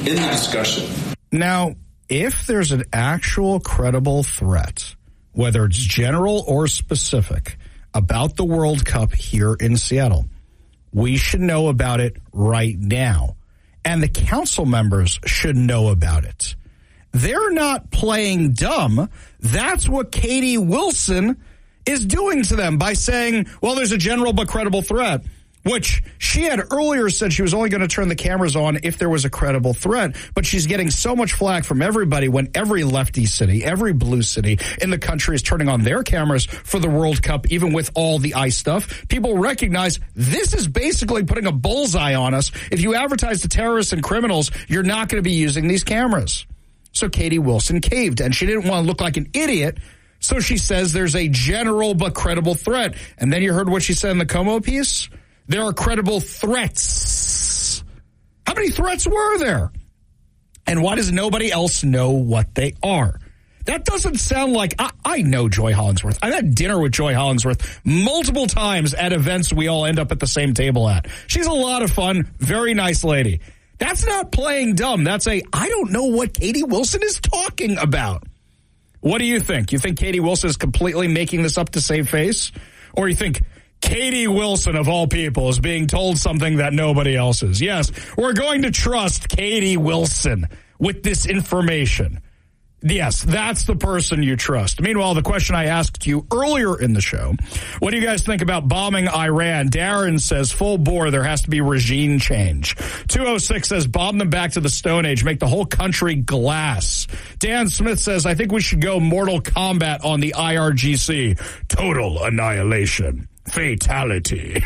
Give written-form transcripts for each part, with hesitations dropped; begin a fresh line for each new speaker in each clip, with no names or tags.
in the discussion.
Now, if there's an actual credible threat, whether it's general or specific, about the World Cup here in Seattle, we should know about it right now. And the council members should know about it. They're not playing dumb. That's what Katie Wilson is doing to them by saying, well, there's a general but credible threat, which she had earlier said she was only going to turn the cameras on if there was a credible threat. But she's getting so much flack from everybody when every lefty city, every blue city in the country is turning on their cameras for the World Cup, even with all the ice stuff. People recognize this is basically putting a bullseye on us. If you advertise to terrorists and criminals, you're not going to be using these cameras. So Katie Wilson caved, and she didn't want to look like an idiot. So she says there's a general but credible threat. And then you heard what she said in the Como piece? There are credible threats. How many threats were there? And why does nobody else know what they are? That doesn't sound like... I know Joy Hollingsworth. I've had dinner with Joy Hollingsworth multiple times at events we all end up at the same table at. She's a lot of fun, very nice lady. That's not playing dumb. That's I don't know what Katie Wilson is talking about. What do you think? You think Katie Wilson is completely making this up to save face? Or you think... Katie Wilson, of all people, is being told something that nobody else is. Yes, we're going to trust Katie Wilson with this information. Yes, that's the person you trust. Meanwhile, the question I asked you earlier in the show, what do you guys think about bombing Iran? Darren says, full bore, there has to be regime change. 206 says, bomb them back to the Stone Age, make the whole country glass. Dan Smith says, I think we should go Mortal Kombat on the IRGC. Total annihilation. Fatality.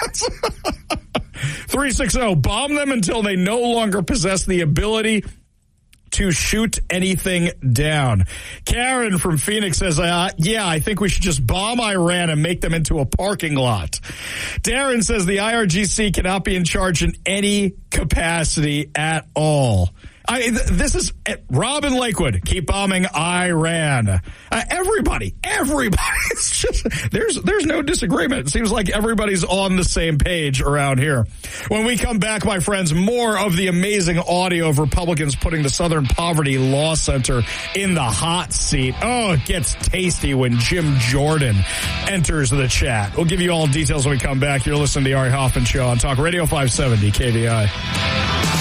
360, bomb them until they no longer possess the ability to shoot anything down. Karen from Phoenix says, yeah, I think we should just bomb Iran and make them into a parking lot. Darren says the IRGC cannot be in charge in any capacity at all. This is Robin Lakewood. Keep bombing Iran. Everybody. It's just there's no disagreement. It seems like everybody's on the same page around here. When we come back, my friends, more of the amazing audio of Republicans putting the Southern Poverty Law Center in the hot seat. Oh, it gets tasty when Jim Jordan enters the chat. We'll give you all details when we come back. You're listening to the Ari Hoffman Show on Talk Radio 570 KVI.